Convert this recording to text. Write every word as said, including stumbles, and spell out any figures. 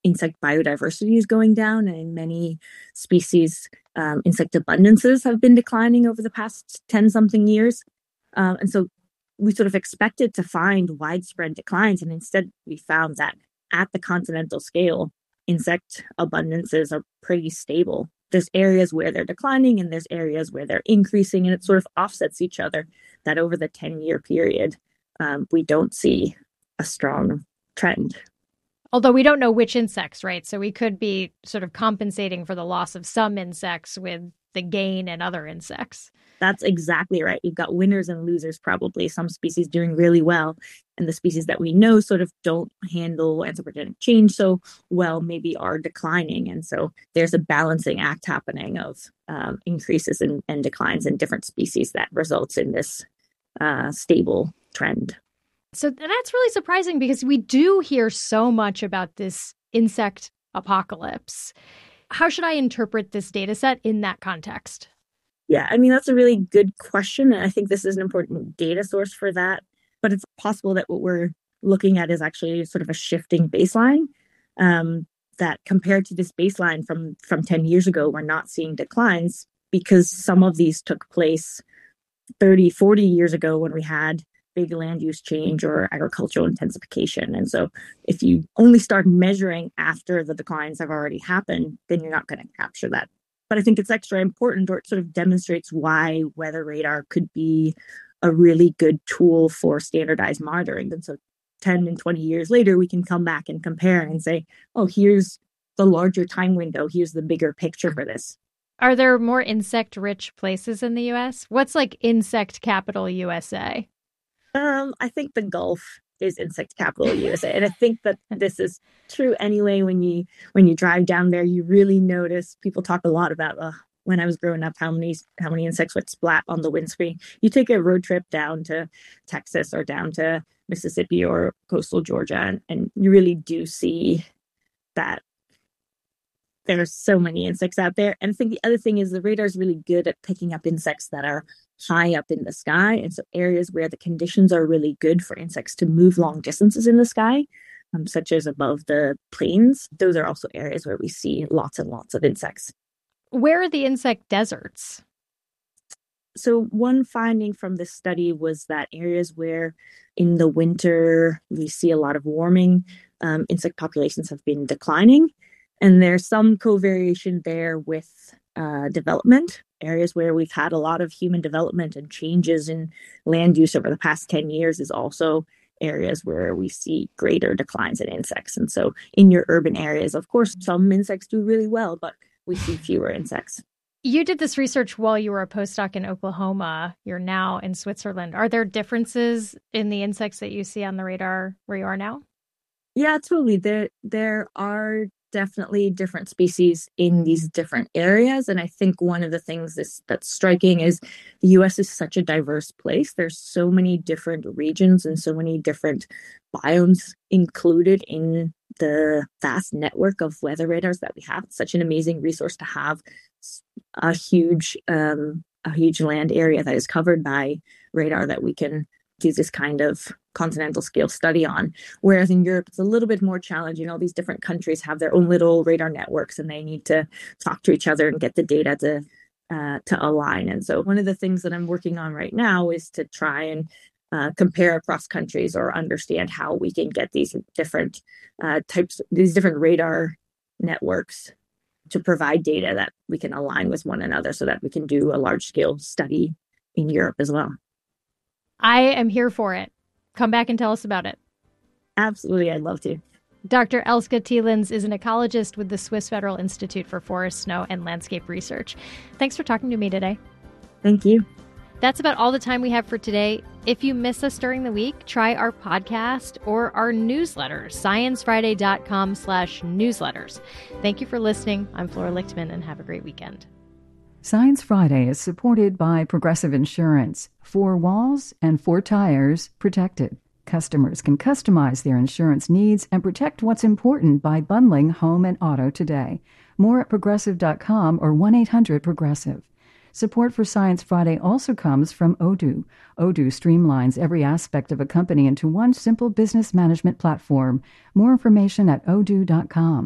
insect biodiversity is going down, and in many species, um, insect abundances have been declining over the past ten something years. Um, and so we sort of expected to find widespread declines, and instead we found that at the continental scale, insect abundances are pretty stable. There's areas where they're declining and there's areas where they're increasing, and it sort of offsets each other, that over the ten-year period, um, we don't see a strong trend. Although we don't know which insects, right? So we could be sort of compensating for the loss of some insects with the gain in other insects. That's exactly right. You've got winners and losers, probably. Some species doing really well, and the species that we know sort of don't handle anthropogenic change so well maybe are declining. And so there's a balancing act happening of um, increases in, and declines in different species that results in this uh, stable trend. So that's really surprising, because we do hear so much about this insect apocalypse. How should I interpret this data set in that context? Yeah, I mean, that's a really good question. And I think this is an important data source for that. But it's possible that what we're looking at is actually sort of a shifting baseline, um, that compared to this baseline from, from ten years ago, we're not seeing declines because some of these took place thirty, forty years ago when we had big land use change or agricultural intensification. And so if you only start measuring after the declines have already happened, then you're not going to capture that. But I think it's extra important, or it sort of demonstrates why Weather Radar could be a really good tool for standardized monitoring. And so ten and twenty years later, we can come back and compare and say, oh, here's the larger time window. Here's the bigger picture for this. Are there more insect-rich places in the U S? What's like insect capital U S A? Um, I think the Gulf is insect capital U S A. And I think that this is true anyway. When you when you drive down there, you really notice people talk a lot about uh, when I was growing up, how many how many insects would splat on the windscreen. You take a road trip down to Texas or down to Mississippi or coastal Georgia, and, and you really do see that there's so many insects out there. And I think the other thing is the radar is really good at picking up insects that are high up in the sky. And so areas where the conditions are really good for insects to move long distances in the sky, um, such as above the plains, those are also areas where we see lots and lots of insects. Where are the insect deserts? So one finding from this study was that areas where in the winter we see a lot of warming, um, insect populations have been declining. And there's some covariation there with uh, development. Areas where we've had a lot of human development and changes in land use over the past ten years is also areas where we see greater declines in insects. And so in your urban areas, of course, some insects do really well, but we see fewer insects. You did this research while you were a postdoc in Oklahoma. You're now in Switzerland. Are there differences in the insects that you see on the radar where you are now? Yeah, totally. There, there are definitely different species in these different areas. And I think one of the things that's, that's striking is the U S is such a diverse place. There's so many different regions and so many different biomes included in the vast network of weather radars that we have. It's such an amazing resource to have a huge, um, a huge land area that is covered by radar that we can do this kind of continental scale study on. Whereas in Europe, it's a little bit more challenging. All these different countries have their own little radar networks and they need to talk to each other and get the data to uh, to align. And so one of the things that I'm working on right now is to try and uh, compare across countries or understand how we can get these different uh, types, these different radar networks to provide data that we can align with one another so that we can do a large scale study in Europe as well. I am here for it. Come back and tell us about it. Absolutely. I'd love to. Doctor Elske Tielens is an ecologist with the Swiss Federal Institute for Forest, Snow, and Landscape Research. Thanks for talking to me today. Thank you. That's about all the time we have for today. If you miss us during the week, try our podcast or our newsletter, sciencefriday.com slash newsletters. Thank you for listening. I'm Flora Lichtman, and have a great weekend. Science Friday is supported by Progressive Insurance. Four walls and four tires protected. Customers can customize their insurance needs and protect what's important by bundling home and auto today. More at progressive dot com or one eight hundred progressive. Support for Science Friday also comes from Odoo. Odoo streamlines every aspect of a company into one simple business management platform. More information at odoo dot com.